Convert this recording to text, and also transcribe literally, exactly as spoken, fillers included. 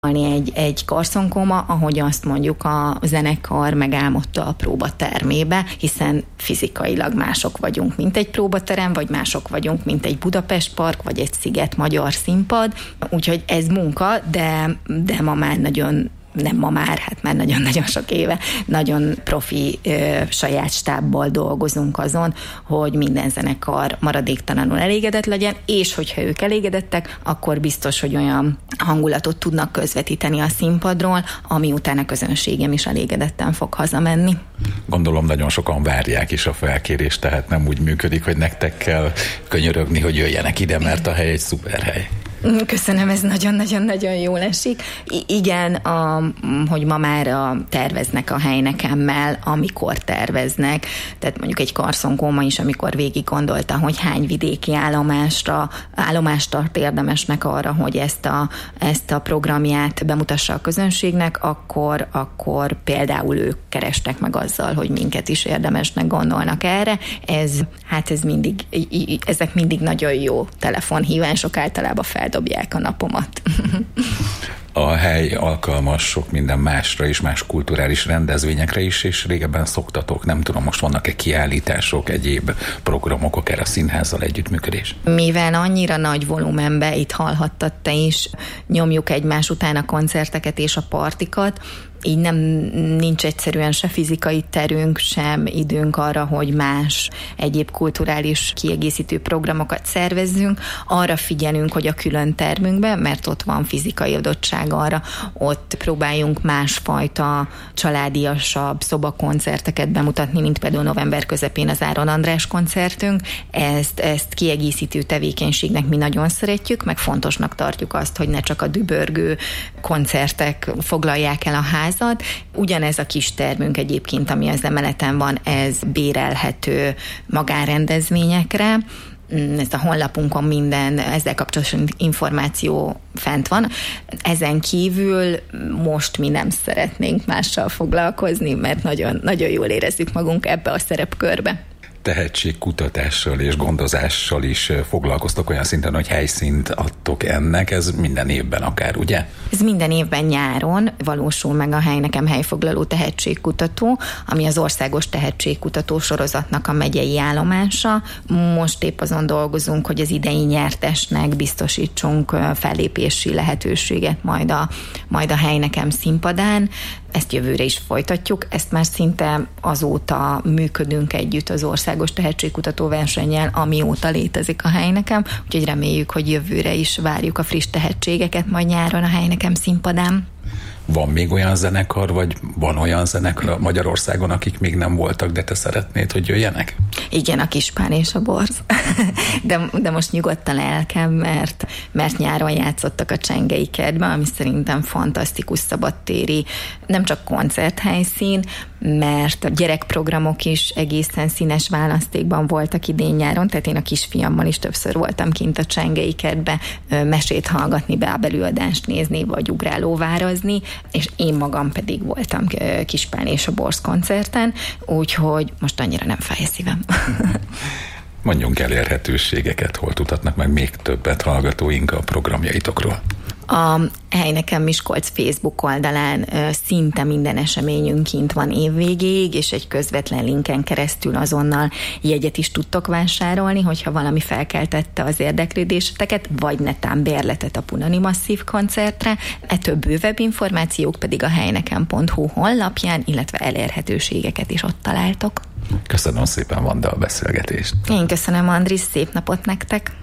Egy, egy karszonkóma, ahogy azt mondjuk a zenekar megálmodta a próbatermébe, hiszen fizikailag mások vagyunk, mint egy próbaterem, vagy mások vagyunk, mint egy Budapest Park, vagy egy Sziget magyar színpad. Úgyhogy ez munka, de, de ma már nagyon nem ma már, hát már nagyon-nagyon sok éve, nagyon profi ö, saját stábból dolgozunk azon, hogy minden zenekar maradéktalanul elégedett legyen, és hogyha ők elégedettek, akkor biztos, hogy olyan hangulatot tudnak közvetíteni a színpadról, ami után a közönségem is elégedetten fog hazamenni. Gondolom nagyon sokan várják is a felkérést, tehát nem úgy működik, hogy nektek kell könyörögni, hogy jöjjenek ide, mert a hely egy szuper hely. Köszönöm, ez nagyon-nagyon-nagyon jól esik. I- igen, a, hogy ma már a, terveznek a helynekemmel, amikor terveznek. Tehát mondjuk egy karszonkóma is, amikor végig gondolta, hogy hány vidéki állomásra, állomást tart érdemesnek arra, hogy ezt a, ezt a programját bemutassa a közönségnek, akkor, akkor például ők kerestek meg azzal, hogy minket is érdemesnek gondolnak erre. Ez, hát ez mindig, ezek mindig nagyon jó telefonhívások, általában fel dobják a napomat. A hely alkalmas sok minden másra is, más kulturális rendezvényekre is, és régebben szoktatok, nem tudom, most vannak-e kiállítások, egyéb programok, akár a színházzal együttműködés? Mivel annyira nagy volumenbe, itt hallhattad te is, nyomjuk egymás után a koncerteket és a partikat, így nem nincs egyszerűen se fizikai terünk, sem időnk arra, hogy más egyéb kulturális kiegészítő programokat szervezzünk. Arra figyelünk, hogy a külön termünkben, mert ott van fizikai adottság arra, ott próbáljunk másfajta családiasabb szobakoncerteket bemutatni, mint például november közepén az Áron András koncertünk. Ezt, ezt kiegészítő tevékenységnek mi nagyon szeretjük, meg fontosnak tartjuk azt, hogy ne csak a dübörgő koncertek foglalják el a ház. Ugyanez a kis termünk egyébként, ami az emeleten van, ez bérelhető magánrendezvényekre. Ez a honlapunkon minden ezzel kapcsolatos információ fent van. Ezen kívül most mi nem szeretnénk mással foglalkozni, mert nagyon, nagyon jól érezzük magunk ebbe a szerepkörbe. Tehetségkutatással és gondozással is foglalkoztok olyan szinten, hogy helyszínt adtok ennek, ez minden évben akár, ugye? Ez minden évben nyáron valósul meg a Helynekem helyfoglaló tehetségkutató, ami az országos tehetségkutató sorozatnak a megyei állomása. Most épp azon dolgozunk, hogy az idei nyertesnek biztosítsunk fellépési lehetőséget majd a, majd a Helynekem színpadán. Ezt jövőre is folytatjuk, ezt már szinte azóta működünk együtt az országos tehetségkutató versennyel, amióta létezik a Helynekem, úgyhogy reméljük, hogy jövőre is várjuk a friss tehetségeket majd nyáron a Helynekem színpadán. Van még olyan zenekar, vagy van olyan zenekar Magyarországon, akik még nem voltak, de te szeretnéd, hogy jöjjenek? Igen, a Kispán és a Borz. De, de most nyugodtan lelkem, mert, mert nyáron játszottak a Csengei Kertben, ami szerintem fantasztikus szabadtéri, nem csak koncerthelyszín, mert a gyerekprogramok is egészen színes választékban voltak idén nyáron, tehát én a kisfiammal is többször voltam kint a Csengei Kertbe mesét hallgatni, bábelőadást nézni, vagy ugrálóvárazni, és én magam pedig voltam Kispán és a Borz koncerten, úgyhogy most annyira nem fáj a szívem. Mondjunk elérhetőségeket, hol tudhatnak meg még többet hallgatóink a programjaitokról. A Helynekem Miskolc Facebook oldalán szinte minden eseményünk kint van évvégéig, és egy közvetlen linken keresztül azonnal jegyet is tudtok vásárolni, hogyha valami felkeltette az érdeklődéseteket, vagy netán bérletet a Punani Masszív koncertre. Ettől bővebb információk pedig a helynekem pont hu honlapján, illetve elérhetőségeket is ott találtok. Köszönöm szépen, Vanda, a beszélgetést. Én köszönöm, Andris, szép napot nektek!